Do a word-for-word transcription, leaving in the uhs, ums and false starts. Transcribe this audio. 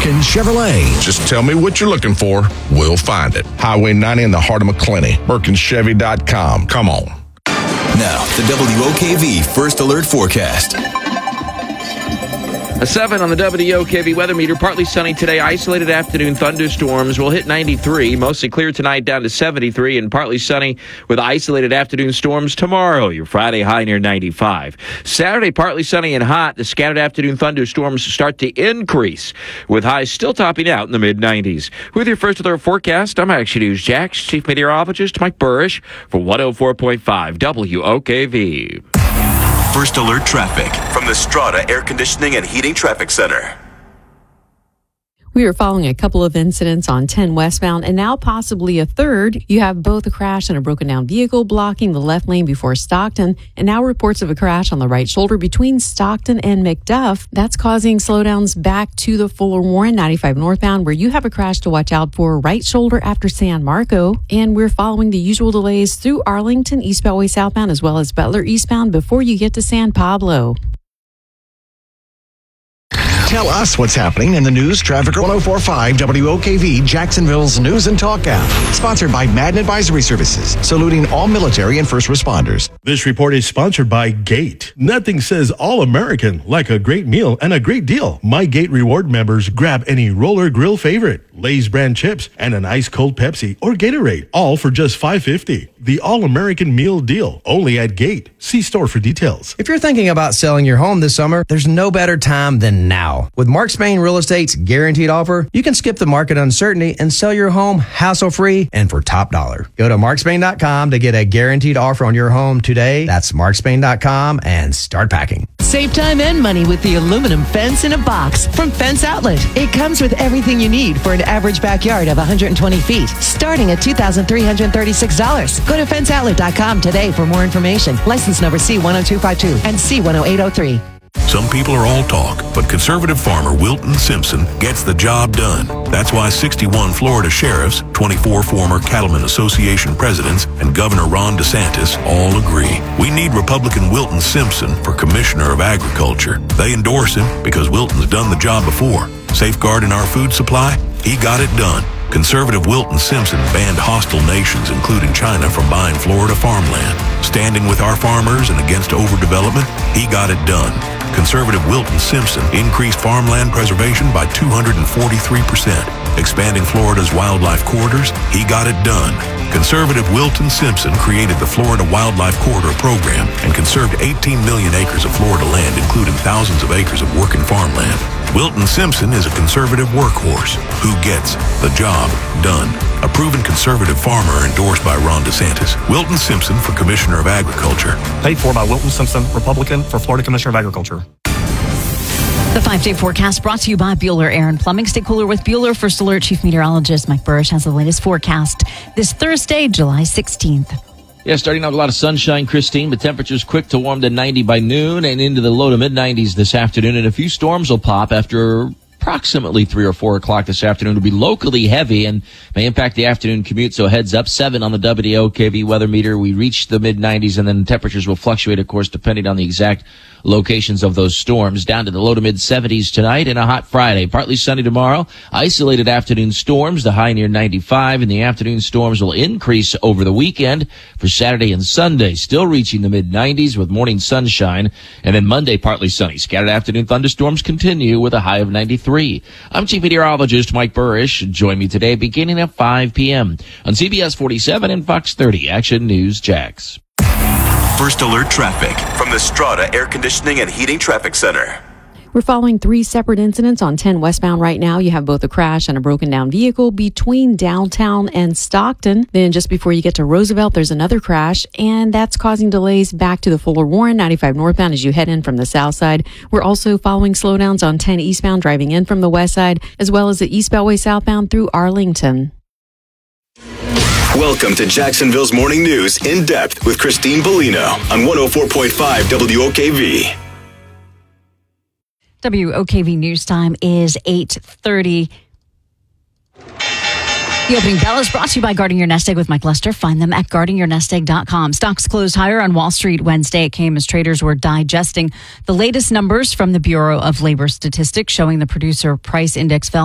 Merkin Chevrolet. Just tell me what you're looking for. We'll find it. Highway ninety in the heart of McClenny. Merkin Chevy dot com. Come on. Now, the W O K V First Alert Forecast. A seven on the W O K V weather meter. Partly sunny today. Isolated afternoon thunderstorms will hit ninety-three. Mostly clear tonight down to seventy-three. And partly sunny with isolated afternoon storms tomorrow. Your Friday high near ninety-five. Saturday, partly sunny and hot. The scattered afternoon thunderstorms start to increase with highs still topping out in the mid nineties. With your First Alert Forecast, I'm Action News Jax Chief Meteorologist Mike Burrish for one oh four point five W O K V. First Alert Traffic from the Strata Air Conditioning and Heating Traffic Center. We are following a couple of incidents on ten westbound and now possibly a third. You have both a crash and a broken down vehicle blocking the left lane before Stockton, and now reports of a crash on the right shoulder between Stockton and McDuff. That's causing slowdowns back to the Fuller Warren ninety-five northbound, where you have a crash to watch out for right shoulder after San Marco. And we're following the usual delays through Arlington East Beltway southbound as well as Butler eastbound before you get to San Pablo. Tell us what's happening in the news. Traffic one oh four point five W O K V, Jacksonville's News and Talk app. Sponsored by Madden Advisory Services, saluting all military and first responders. This report is sponsored by Gate. Nothing says all-American like a great meal and a great deal. My Gate Reward members grab any Roller Grill favorite, Lay's brand chips, and an ice cold Pepsi or Gatorade, all for just five dollars and fifty cents. The all-American meal deal, only at Gate. See store for details. If you're thinking about selling your home this summer, there's no better time than now. With Mark Spain Real Estate's guaranteed offer, you can skip the market uncertainty and sell your home hassle-free and for top dollar. Go to mark spain dot com to get a guaranteed offer on your home today. That's mark spain dot com and start packing. Save time and money with the aluminum fence in a box from Fence Outlet. It comes with everything you need for an average backyard of one hundred twenty feet, starting at two thousand three hundred thirty-six dollars. Go to fence outlet dot com today for more information. License number C one oh two five two and C one oh eight oh three. Some people are all talk, but conservative farmer Wilton Simpson gets the job done. That's why sixty-one Florida sheriffs, twenty-four former Cattlemen Association presidents, and Governor Ron DeSantis all agree. We need Republican Wilton Simpson for Commissioner of Agriculture. They endorse him because Wilton's done the job before. Safeguarding our food supply? He got it done. Conservative Wilton Simpson banned hostile nations, including China, from buying Florida farmland. Standing with our farmers and against overdevelopment? He got it done. Conservative Wilton Simpson increased farmland preservation by two hundred forty-three percent. Expanding Florida's wildlife corridors? He got it done. Conservative Wilton Simpson created the Florida Wildlife Corridor Program and conserved eighteen million acres of Florida land, including thousands of acres of working farmland. Wilton Simpson is a conservative workhorse who gets the job done. A proven conservative farmer endorsed by Ron DeSantis. Wilton Simpson for Commissioner of Agriculture. Paid for by Wilton Simpson, Republican, for Florida Commissioner of Agriculture. The five-day forecast brought to you by Bueller Air and Plumbing. Stay cooler with Bueller. First Alert Chief Meteorologist Mike Burrish has the latest forecast this Thursday, July sixteenth. Yeah, starting out with a lot of sunshine, Christine, but temperatures quick to warm to ninety by noon and into the low to mid nineties this afternoon. And a few storms will pop after approximately three or four o'clock this afternoon. It'll be locally heavy and may impact the afternoon commute. So heads up, seven on the W O K V weather meter. We reach the mid nineties, and then temperatures will fluctuate, of course, depending on the exact locations of those storms. Down to the low to mid seventies tonight and a hot Friday. Partly sunny tomorrow. Isolated afternoon storms, the high near ninety-five, and the afternoon storms will increase over the weekend for Saturday and Sunday, still reaching the mid nineties with morning sunshine. And then Monday, partly sunny. Scattered afternoon thunderstorms continue with a high of ninety-three. I'm Chief Meteorologist Mike Burrish. Join me today beginning at five p.m. on C B S forty-seven and Fox thirty. Action News Jax. First Alert Traffic from the Strata Air Conditioning and Heating Traffic Center. We're following three separate incidents on ten westbound right now. You have both a crash and a broken down vehicle between downtown and Stockton. Then just before you get to Roosevelt, there's another crash, and that's causing delays back to the Fuller Warren ninety-five northbound as you head in from the south side. We're also following slowdowns on ten eastbound driving in from the west side, as well as the East Beltway southbound through Arlington. Welcome to Jacksonville's Morning News in depth with Christine Bellino on one oh four point five W O K V. W O K V News Time is eight thirty. The opening bell is brought to you by Guarding Your Nest Egg with Mike Lester. Find them at guarding your nest egg dot com. Stocks closed higher on Wall Street Wednesday. It came as traders were digesting the latest numbers from the Bureau of Labor Statistics, showing the producer price index fell